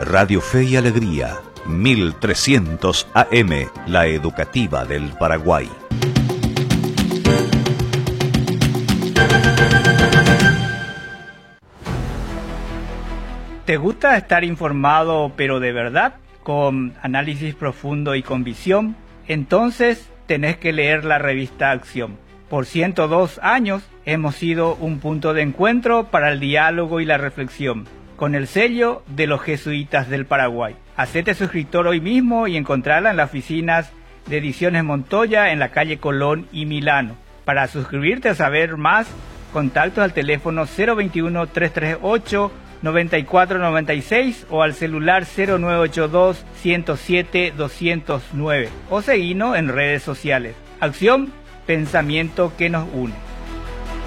Radio Fe y Alegría, 1300 AM, la educativa del Paraguay. ¿Te gusta estar informado, pero de verdad, con análisis profundo y con visión? Entonces tenés que leer la revista Acción. Por 102 años hemos sido un punto de encuentro para el diálogo y la reflexión, con el sello de los jesuitas del Paraguay. Hacete suscriptor hoy mismo y encontrarla en las oficinas de Ediciones Montoya en la calle Colón y Milano. Para suscribirte a saber más, contactos al teléfono 021-338-9496 o al celular 0982-107-209 o seguinos en redes sociales. Acción, pensamiento que nos une.